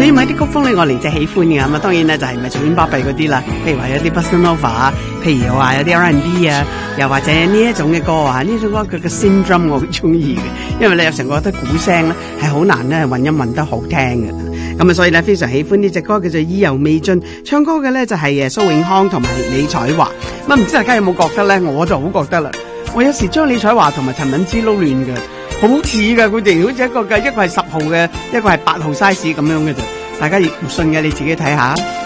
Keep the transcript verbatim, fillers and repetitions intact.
佢要買啲曲風咧，我嚟就喜歡嘅咁啊。當然咧就係唔係隨便巴閉嗰啲啦，譬如話有啲 Bossa Nova 啊，譬如話有啲 R and B 啊，又或者呢一種嘅歌啊，呢種歌佢嘅 syndrome 我好中意嘅，因為你有時我覺得鼓聲咧係好難咧混音混得好聽嘅。咁啊，所以咧非常喜歡呢隻歌叫做意猶未盡，唱歌嘅咧就係誒蘇永康同埋李彩華。咁唔知大家有冇覺得咧？我就好覺得啦。我有時將李彩華同埋陳敏之撈亂嘅，好似噶佢哋，好似一個嘅，一個係十號嘅，一個係八號 size 咁樣嘅啫。大家亦唔信嘅，你自己睇下。